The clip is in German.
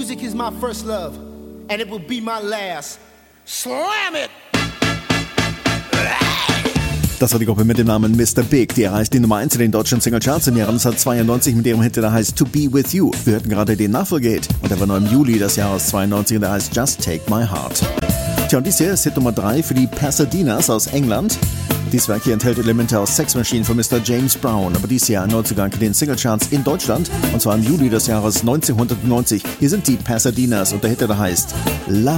Music is my first love, and it will be my last. Slam it! Das war die Gruppe mit dem Namen Mr. Big. Die erreicht die Nummer 1 in den deutschen Singlecharts im Jahr 1992 mit ihrem Hit, der heißt To Be With You. Wir hörten gerade den Nachfolgehit und der war nur im Juli des Jahres 92 und der heißt Just Take My Heart. Tja, und dies hier ist Hit Nummer 3 für die Pasadenas aus England. Dies Werk hier enthält Elemente aus Sex Machine von Mr. James Brown, aber dies Jahr ein Neuzugang in den Singlecharts in Deutschland und zwar im Juli des Jahres 1990. Hier sind die Pasadenas und der Hit, der heißt Love.